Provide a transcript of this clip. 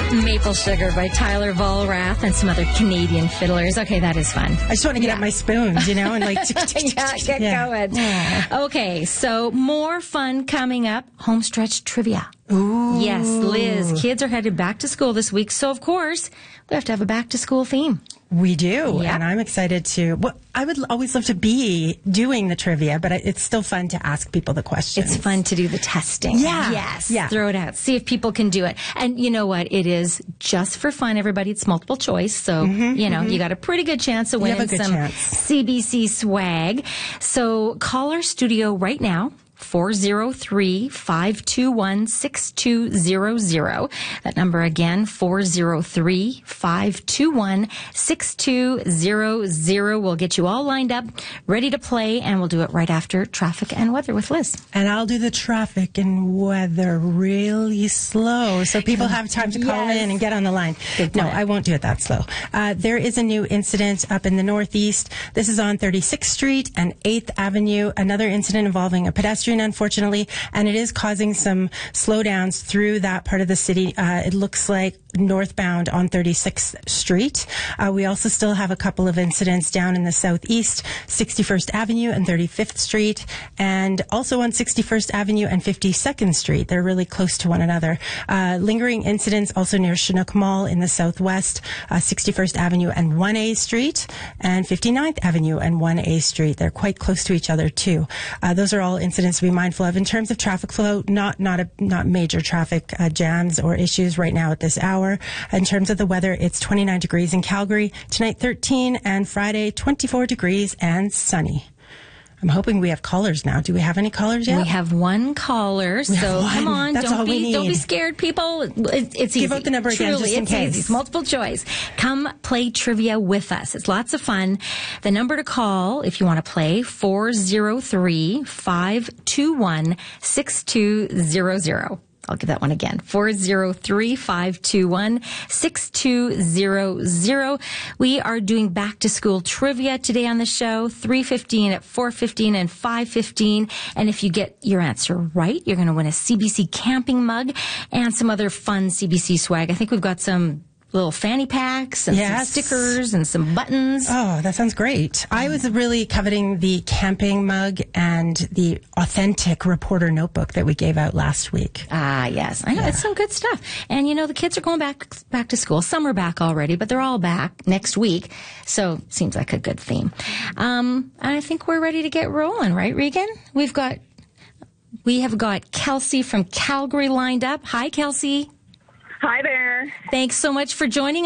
Maple Sugar by Tyler Volrath and some other Canadian fiddlers. Okay, that is fun. I just want to get out my spoons, and like... Get going. Yeah. Okay, so more fun coming up. Homestretch trivia. Ooh. Yes, Liz. Kids are headed back to school this week, so of course, we have to have a back-to-school theme. We do, Yep. and I'm excited to... Well, I would always love to be doing the trivia, but it's still fun to ask people the questions. It's fun to do the testing. Yeah. Yes. Yeah. Throw it out. See if people can do it. And you know what? It is just for fun, everybody. It's multiple choice. So, you got a pretty good chance of winning some CBC swag. So call our studio right now. 403-521-6200. That number again, 403-521-6200. We'll get you all lined up, ready to play, and we'll do it right after traffic and weather with Liz. And I'll do the traffic and weather really slow so people have time to call in and get on the line. No, I won't do it that slow. There is a new incident up in the Northeast. This is on 36th Street and 8th Avenue. Another incident involving a pedestrian, unfortunately, and it is causing some slowdowns through that part of the city. It looks like northbound on 36th Street. We also still have a couple of incidents down in the southeast, 61st Avenue and 35th Street, and also on 61st Avenue and 52nd Street. They're really close to one another. Lingering incidents also near Chinook Mall in the southwest, 61st Avenue and 1A Street, and 59th Avenue and 1A Street. They're quite close to each other too. Those are all incidents to be mindful of. In terms of traffic flow, not major traffic jams or issues right now at this hour. In terms of the weather, it's 29 degrees in Calgary, tonight 13, and Friday 24 degrees and sunny. I'm hoping we have callers now. Do we have any callers yet? We have one caller, so come on. That's all we need. Don't be scared, people. It's easy. Give out the number again, Truly, just in case. Easy. It's multiple choice. Come play trivia with us. It's lots of fun. The number to call, if you want to play, 403-521-6200. I'll give that one again. 403-521-6200. We are doing back to school trivia today on the show, 3:15 at 4:15 and 5:15. And if you get your answer right, you're going to win a CBC camping mug and some other fun CBC swag. I think we've got some little fanny packs and some stickers and some buttons. Oh, that sounds great. I was really coveting the camping mug and the authentic reporter notebook that we gave out last week. Ah, yes. I know. It's some good stuff. And, the kids are going back to school. Some are back already, but they're all back next week. So, seems like a good theme. I think we're ready to get rolling, right, Regan? We have got Kelsey from Calgary lined up. Hi, Kelsey. Hi there. Thanks so much for joining